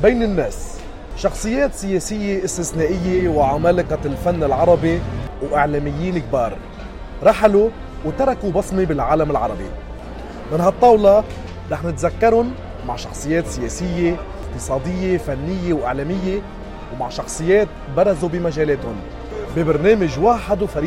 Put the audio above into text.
بين الناس، شخصيات سياسية استثنائية وعمالقة الفن العربي وإعلاميين كبار رحلوا وتركوا بصمة بالعالم العربي. من هالطاولة رح نتذكرهم مع شخصيات سياسية، اقتصادية، فنية وإعلامية، ومع شخصيات برزوا بمجالاتهم ببرنامج واحد وفريق